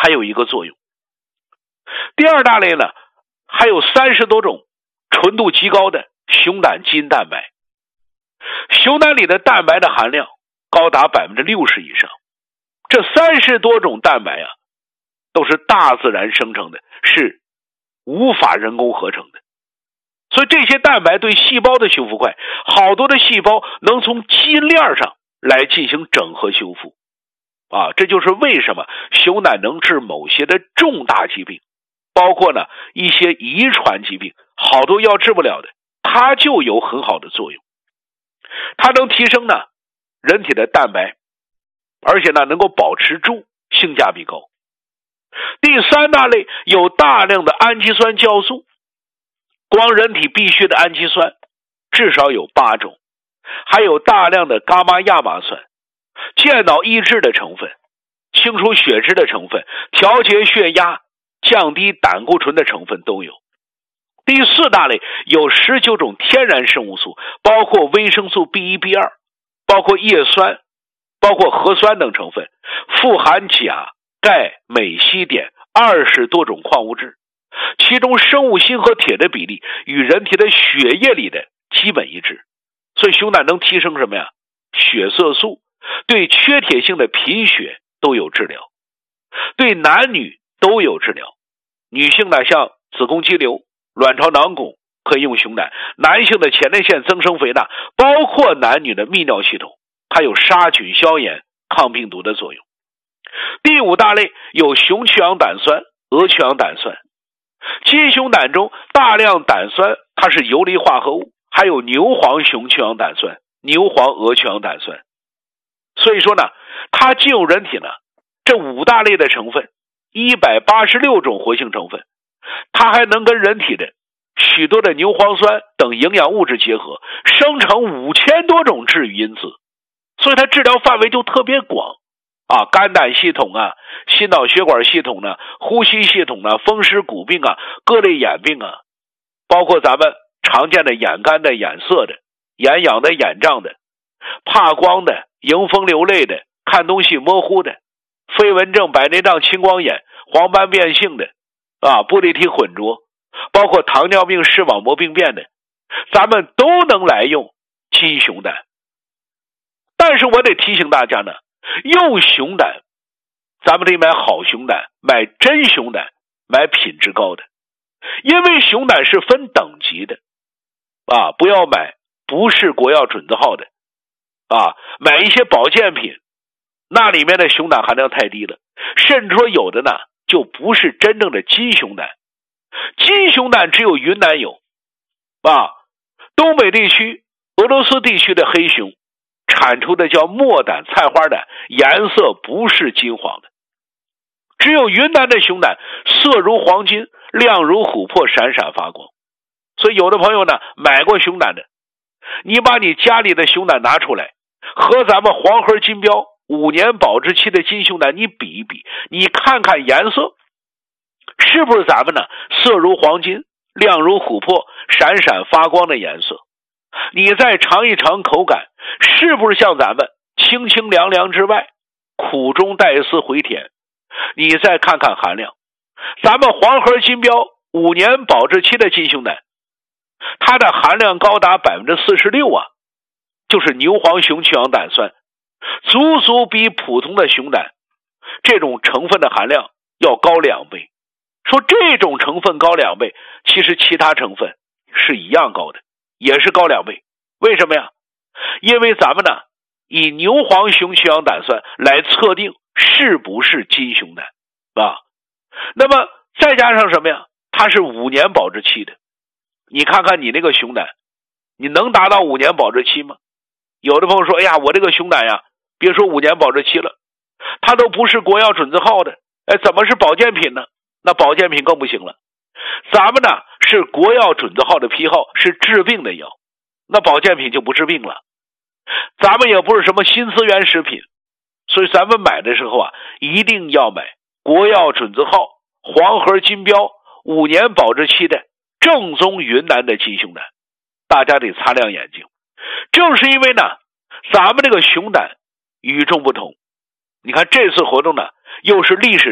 还有一个作用。第二大类呢，还有30多种纯度极高的熊胆基因蛋白。熊胆里的蛋白的含量高达60%以上，这30多种蛋白啊，都是大自然生成的，是无法人工合成的。所以这些蛋白对细胞的修复快，好多的细胞能从基因链上来进行整合修复这就是为什么熊胆能治某些的重大疾病，包括呢一些遗传疾病，好多药治不了的，它就有很好的作用。它能提升呢人体的蛋白，而且呢能够保持住，性价比高。第三大类有大量的氨基酸酵素，光人体必需的氨基酸至少有8种，还有大量的伽马亚麻酸，健脑益智的成分，清除血脂的成分，调节血压，降低胆固醇的成分都有。第四大类有19种天然生物素，包括维生素 B1、B2， 包括叶酸，包括核酸等成分，富含钾、钙、镁、硒、碘20多种矿物质，其中生物锌和铁的比例与人体的血液里的基本一致。所以熊胆能提升什么呀？血色素，对缺铁性的贫血都有治疗，对男女都有治疗。女性呢，像子宫肌瘤、卵巢囊肿可以用熊胆，男性的前列腺增生肥大，包括男女的泌尿系统，还有杀菌消炎、抗病毒的作用。第五大类有雄曲氧胆酸、鹅曲氧胆酸。金熊胆中大量胆酸它是游离化合物，还有牛黄雄曲氧胆酸、牛黄鹅曲氧胆酸。所以说呢，它进入人体呢，这5大类的成分186种活性成分，它还能跟人体的许多的牛磺酸等营养物质结合，生成5000多种治愈因子，所以它治疗范围就特别广肝胆系统啊，心脑血管系统呢，呼吸系统呢，风湿骨病啊，各类眼病啊，包括咱们常见的眼干的、眼涩的、眼痒的、眼胀的、怕光的、迎风流泪的、看东西模糊的、飞蚊症、白内障、青光眼、黄斑变性的玻璃体混浊，包括糖尿病、视网膜病变的，咱们都能来用金熊胆。但是我得提醒大家呢，用熊胆咱们得买好熊胆，买真熊胆，买品质高的，因为熊胆是分等级的不要买不是国药准字号的买一些保健品，那里面的熊胆含量太低了，甚至说有的呢就不是真正的金熊胆。金熊胆只有云南有东北地区、俄罗斯地区的黑熊产出的叫墨胆、菜花胆，颜色不是金黄的。只有云南的熊胆色如黄金，亮如琥珀，闪闪发光。所以有的朋友呢买过熊胆的，你把你家里的熊胆拿出来和咱们黄河金标5年保质期的金熊胆你比一比，你看看颜色是不是咱们呢色如黄金、亮如琥珀、闪闪发光的颜色，你再尝一尝口感，是不是像咱们清清凉凉之外苦中带丝回甜。你再看看含量，咱们黄河金标5年保质期的金熊胆，它的含量高达 46%就是牛黄雄曲氧胆酸，足足比普通的熊胆这种成分的含量要高2倍。说这种成分高2倍，其实其他成分是一样高的，也是高2倍。为什么呀？因为咱们呢以牛黄雄曲氧胆酸来测定是不是金熊胆那么再加上什么呀？它是5年保质期的，你看看你那个熊胆，你能达到5年保质期吗？有的朋友说，哎呀，我这个熊胆呀，别说5年保质期了，它都不是国药准字号的，怎么是保健品呢？那保健品更不行了。咱们呢是国药准字号的批号，是治病的药，那保健品就不治病了。咱们也不是什么新资源食品，所以咱们买的时候一定要买国药准字号、黄河金标5年保质期的正宗云南的金熊胆，大家得擦亮眼睛。正是因为呢咱们这个熊胆与众不同，你看这次活动呢又是历史